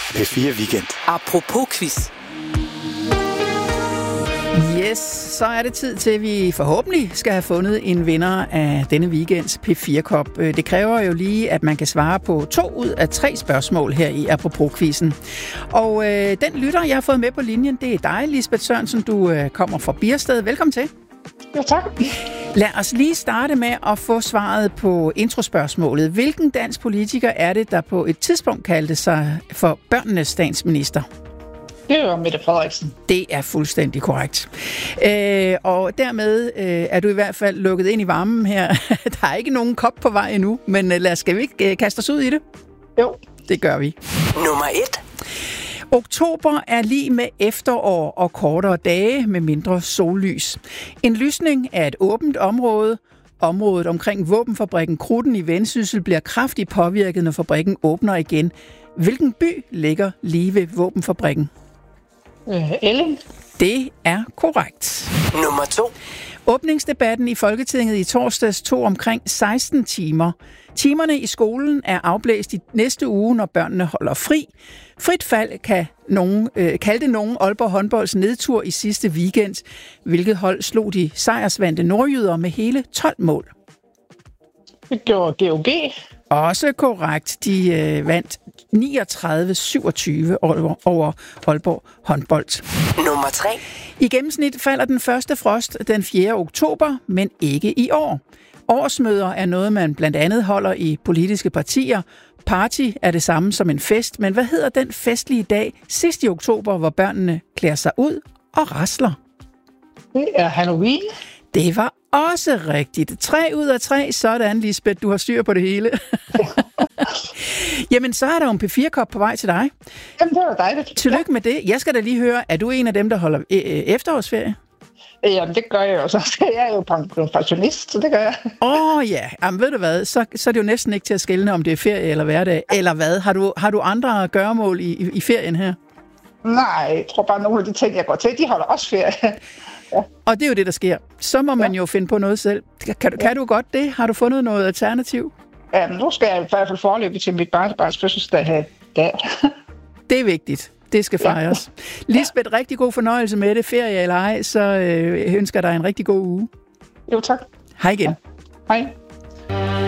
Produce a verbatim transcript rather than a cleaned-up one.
P fire Weekend. Apropos quiz. Yes, så er det tid til, at vi forhåbentlig skal have fundet en vinder af denne weekends P fire Cup. Det kræver jo lige, at man kan svare på to ud af tre spørgsmål her i Apropos-quizzen. Og øh, den lytter, jeg har fået med på linjen, det er dig, Lisbeth Sørensen. Du øh, kommer fra Biersted. Velkommen til. Ja, tak. Lad os lige starte med at få svaret på introspørgsmålet. Hvilken dansk politiker er det, der på et tidspunkt kaldte sig for børnenes statsminister? Det er jo Mette Frederiksen. Det er fuldstændig korrekt. Øh, og dermed øh, er du i hvert fald lukket ind i varmen her. Der er ikke nogen kop på vej endnu, men øh, lad os, skal vi ikke øh, kaste os ud i det? Jo. Det gør vi. Nummer et. Oktober er lige med efterår og kortere dage med mindre sollys. En lysning er et åbent område. Området omkring våbenfabrikken Krudten i Vendsyssel bliver kraftigt påvirket, når fabrikken åbner igen. Hvilken by ligger lige ved våbenfabrikken? Øh, Elling. Det er korrekt. Nummer to. Åbningsdebatten i Folketinget i torsdags tog omkring seksten timer. Timerne i skolen er afblæst i næste uge, når børnene holder fri. Frit fald kan nogen, øh, kaldte nogen Aalborg håndbolds nedtur i sidste weekend. Hvilket hold slog de sejrsvante nordjyder med hele tolv mål? Det gjorde G O G. Også korrekt. De øh, vandt niogtredive syvogtyve over, over Aalborg håndbold. Nummer tre. I gennemsnit falder den første frost den fjerde oktober, men ikke i år. Årsmøder er noget, man blandt andet holder i politiske partier. Party er det samme som en fest, men hvad hedder den festlige dag sidst i oktober, hvor børnene klæder sig ud og rasler? Det er Halloween. Det var også rigtigt. Tre ud af tre. Sådan, Lisbeth, du har styr på det hele. Jamen, så er der jo en P fire Cup på vej til dig. Jamen, det var dejligt. Tillykke med det. Jeg skal da lige høre, er du en af dem, der holder øh, efterårsferie? Jamen, det gør jeg jo så. Jeg er jo pensionist, så det gør jeg. Åh oh, ja, jamen ved du hvad, så, så er det jo næsten ikke til at skelne, om det er ferie eller hverdag, eller hvad? Har du, har du andre gøremål i, i, i ferien her? Nej, jeg tror bare, nogle af de ting, jeg går til, de holder også ferie. Ja. Og det er jo det, der sker. Så må man ja. jo finde på noget selv. Kan, kan, kan du godt det? Har du fundet noget alternativ? Ja, men nu skal jeg i hvert fald forløbe til mit barnebarns fødselsdag her dag. Det er vigtigt. Det skal fejres. Ja. Lisbeth, rigtig god fornøjelse med det. Ferie eller ej, så øh, ønsker dig en rigtig god uge. Jo, tak. Hej igen. Ja. Hej.